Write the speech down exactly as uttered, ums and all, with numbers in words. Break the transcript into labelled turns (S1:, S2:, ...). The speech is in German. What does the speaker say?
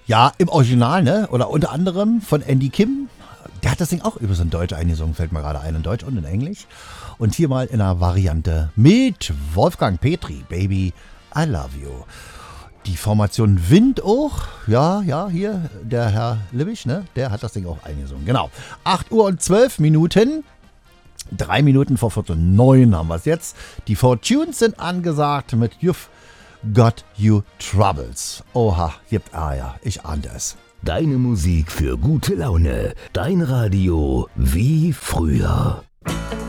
S1: Ja, im Original, ne? Oder unter anderem von Andy Kim. Der hat das Ding auch über so ein Deutsch eingesungen, fällt mir gerade ein, in Deutsch und in Englisch. Und hier mal in einer Variante mit Wolfgang Petri, Baby, I Love You. Die Formation Wind auch, ja, ja, hier, der Herr Lippich, ne, der hat das Ding auch eingesungen. Genau, acht Uhr und zwölf Minuten, drei Minuten vor Viertel neun haben wir es jetzt. Die Four Tunes sind angesagt mit You've Got You Troubles. Oha, gibt, ah ja, ich ahnte es.
S2: Deine Musik für gute Laune, dein Radio wie früher.